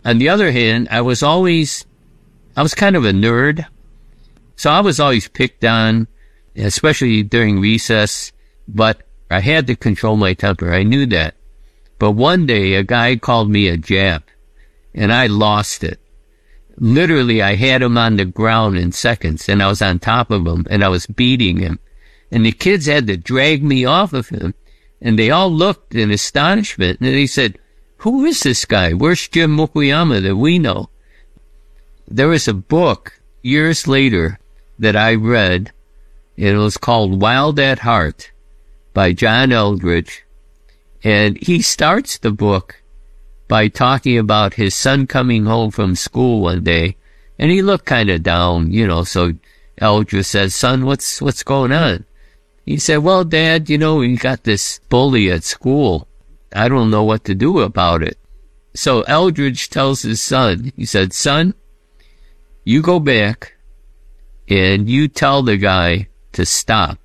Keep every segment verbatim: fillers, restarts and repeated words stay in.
on the other hand, I was always, I was kind of a nerd. So I was always picked on, especially during recess, but I had to control my temper. I knew that. But one day, a guy called me a Jap, and I lost it. Literally, I had him on the ground in seconds, and I was on top of him, and I was beating him. And the kids had to drag me off of him, and they all looked in astonishment, and they said, who is this guy? Where's Jim Mukuyama that we know? There was a book years later that I read. It was called Wild at Heart by John Eldredge. And he starts the book by talking about his son coming home from school one day. And he looked kind of down, you know, so Eldredge says, son, what's, what's going on? He said, well, Dad, you know, we got this bully at school. I don't know what to do about it. So Eldredge tells his son, he said, son, you go back and you tell the guy to stop.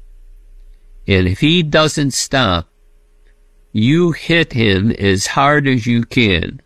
And if he doesn't stop, you hit him as hard as you can.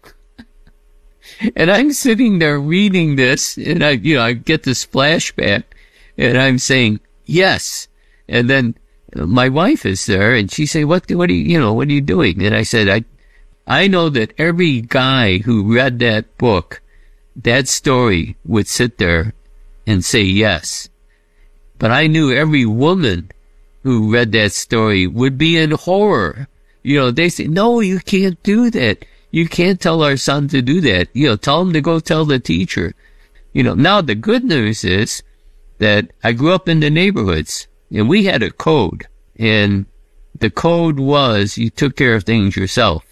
And I'm sitting there reading this, and I, you know, I get this flashback, and I'm saying, yes. And then my wife is there, and she say, what, what are you, you know, what are you doing? And I said, I, I know that every guy who read that book, that story would sit there and say yes. But I knew every woman who read that story would be in horror. You know, they say, no, you can't do that. You can't tell our son to do that. You know, tell him to go tell the teacher. You know, now the good news is that I grew up in the neighborhoods, and we had a code. And the code was you took care of things yourself.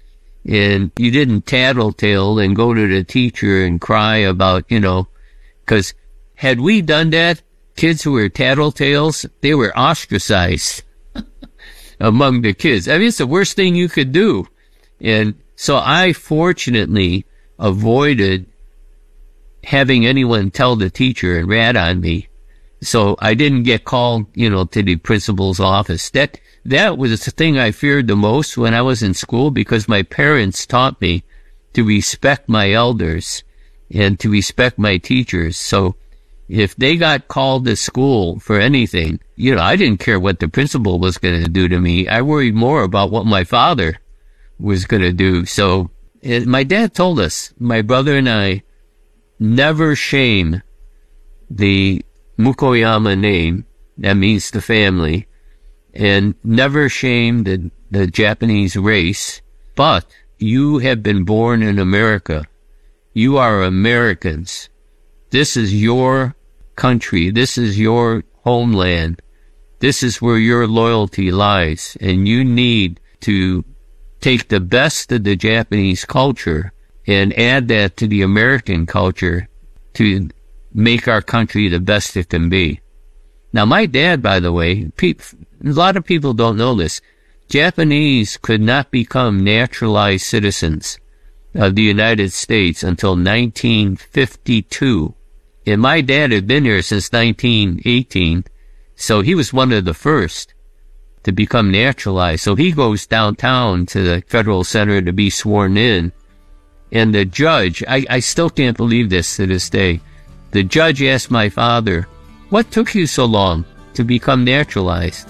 And you didn't tattletale and go to the teacher and cry about, you know, because had we done that, kids who were tattletales, they were ostracized among the kids. I mean, it's the worst thing you could do. And so I fortunately avoided having anyone tell the teacher and rat on me. So I didn't get called, you know, to the principal's office. That, that was the thing I feared the most when I was in school, because my parents taught me to respect my elders and to respect my teachers. So if they got called to school for anything, you know, I didn't care what the principal was going to do to me. I worried more about what my father was going to do. So it, my dad told us, my brother and I, never shame the Mukuyama name. That means the family. And never shame the, the Japanese race. But you have been born in America. You are Americans. This is your country. This is your homeland. This is where your loyalty lies. And you need to take the best of the Japanese culture and add that to the American culture to make our country the best it can be. Now, my dad, by the way, pe- a lot of people don't know this. Japanese could not become naturalized citizens of the United States until nineteen fifty-two. And my dad had been here since nineteen eighteen, so he was one of the first to become naturalized. So he goes downtown to the Federal Center to be sworn in. And the judge, I, I still can't believe this to this day, the judge asked my father, what took you so long to become naturalized?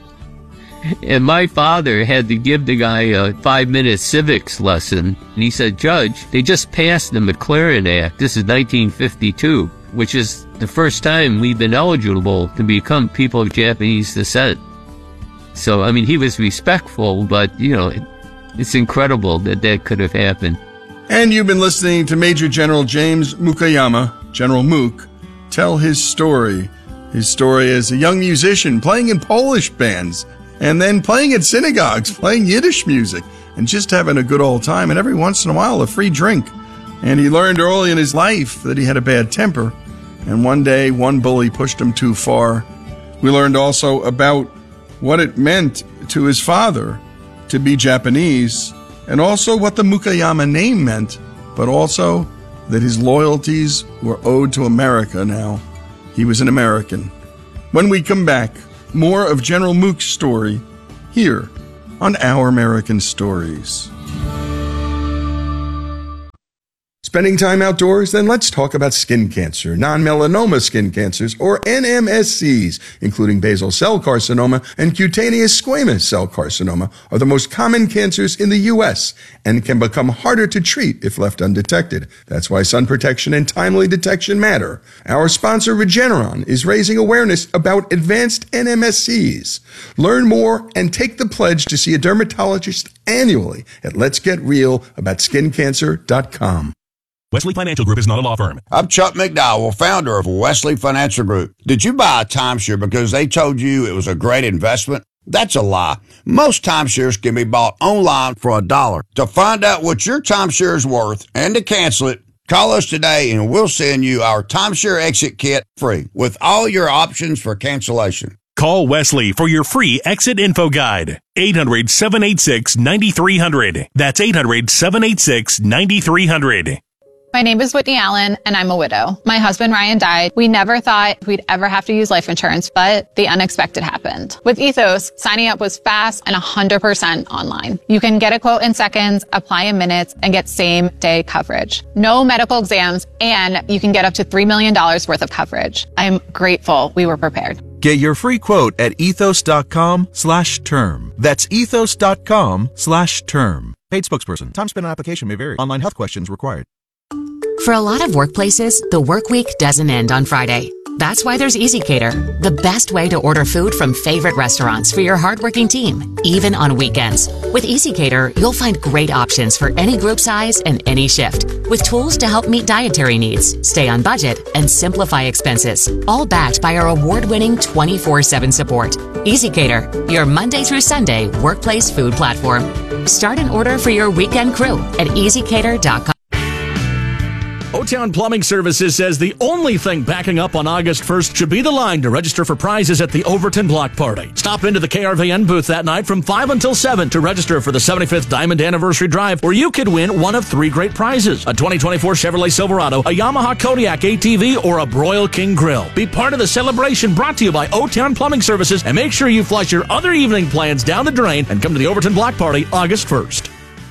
And my father had to give the guy a five-minute civics lesson. And he said, Judge, they just passed the McLaren Act. This is nineteen fifty-two, which is the first time we've been eligible to become people of Japanese descent. So, I mean, he was respectful, but, you know, it, it's incredible that that could have happened. And you've been listening to Major General James Mukuyama, General Mook, tell his story. His story as a young musician playing in Polish bands, and then playing at synagogues, playing Yiddish music, and just having a good old time, and every once in a while a free drink. And he learned early in his life that he had a bad temper, and one day one bully pushed him too far. We learned also about what it meant to his father to be Japanese, and also what the Mukuyama name meant, but also that his loyalties were owed to America now. He was an American. When we come back, more of General Mook's story here on Our American Stories. Spending time outdoors? Then let's talk about skin cancer. Non-melanoma skin cancers, or N M S Cs, including basal cell carcinoma and cutaneous squamous cell carcinoma, are the most common cancers in the U S and can become harder to treat if left undetected. That's why sun protection and timely detection matter. Our sponsor, Regeneron, is raising awareness about advanced N M S Cs. Learn more and take the pledge to see a dermatologist annually at lets get real about skin cancer dot com. Wesley Financial Group is not a law firm. I'm Chuck McDowell, founder of Wesley Financial Group. Did you buy a timeshare because they told you it was a great investment? That's a lie. Most timeshares can be bought online for a dollar. To find out what your timeshare is worth and to cancel it, call us today and we'll send you our timeshare exit kit free with all your options for cancellation. Call Wesley for your free exit info guide. eight hundred, seven eight six, nine three zero zero. That's eight hundred, seven eight six, nine three zero zero. My name is Whitney Allen, and I'm a widow. My husband, Ryan, died. We never thought we'd ever have to use life insurance, but the unexpected happened. With Ethos, signing up was fast and one hundred percent online. You can get a quote in seconds, apply in minutes, and get same-day coverage. No medical exams, and you can get up to three million dollars worth of coverage. I'm grateful we were prepared. Get your free quote at ethos.com slash term. That's ethos.com slash term. Paid spokesperson. Time spent on application may vary. Online health questions required. For a lot of workplaces, the work week doesn't end on Friday. That's why there's EasyCater, the best way to order food from favorite restaurants for your hardworking team, even on weekends. With EasyCater, you'll find great options for any group size and any shift, with tools to help meet dietary needs, stay on budget, and simplify expenses, all backed by our award-winning twenty-four seven support. EasyCater, your Monday through Sunday workplace food platform. Start an order for your weekend crew at easy cater dot com. O-Town Plumbing Services says the only thing backing up on August first should be the line to register for prizes at the Overton Block Party. Stop into the K R V N booth that night from five until seven to register for the seventy-fifth Diamond Anniversary Drive, where you could win one of three great prizes: a twenty twenty-four Chevrolet Silverado, a Yamaha Kodiak A T V, or a Broil King Grill. Be part of the celebration brought to you by O-Town Plumbing Services, and make sure you flush your other evening plans down the drain and come to the Overton Block Party August first.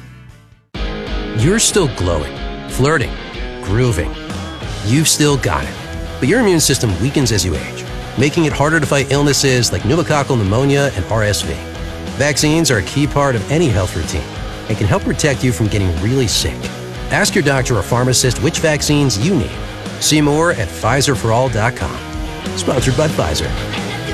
You're still glowing, flirting, grooving. You've still got it. But your immune system weakens as you age, making it harder to fight illnesses like pneumococcal pneumonia and R S V. Vaccines are a key part of any health routine and can help protect you from getting really sick. Ask your doctor or pharmacist which vaccines you need. See more at Pfizer for all dot com. Sponsored by Pfizer.